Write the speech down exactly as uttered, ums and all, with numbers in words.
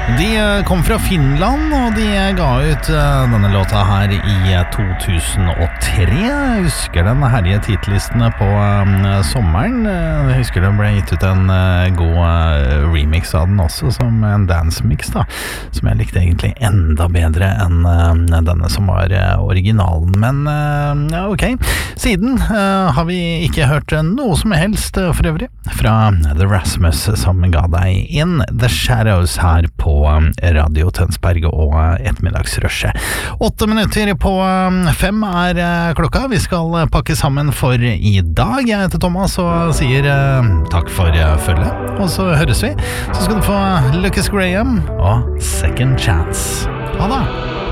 De kom fra Finland, og de ga ut denne låta her i to tusen og tre. Jeg husker den herlige titlistene på sommeren. Jeg husker det ble gitt ut en god remix av den også, som en dance-mix da, som jeg likte egentlig enda bedre enn denne som var originalen. Men ja, ok, siden har vi ikke hørt noe som helst for øvrig fra The Rasmus, som ga deg In The Shadows her på Radio Tønsberg og ettermiddagsrushet. Åtte minutter på fem er klokka. Vi skal pakke sammen for i dag. Jeg heter Thomas og sier takk for følget, og så høres vi. Så skal du få Lucas Graham og Second Chance. Ha det!